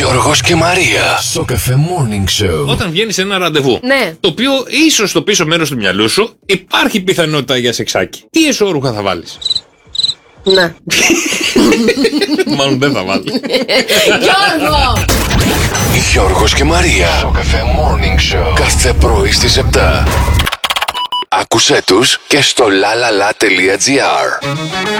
Γιώργος και Μαρία. Σοκαφέ Morning Show. Όταν βγαίνεις σε ένα ραντεβού, Ναι. το οποίο ίσως στο πίσω μέρος του μυαλού σου υπάρχει πιθανότητα για σεξάκι. Τι εσώρουχα θα βάλεις? Ναι. Μάλλον δεν θα βάλεις. Γιώργο! Γιώργος και Μαρία. Σοκαφέ Morning Show. Κάθε πρωί στις 7. Άκουσέ τους και στο lalala.gr.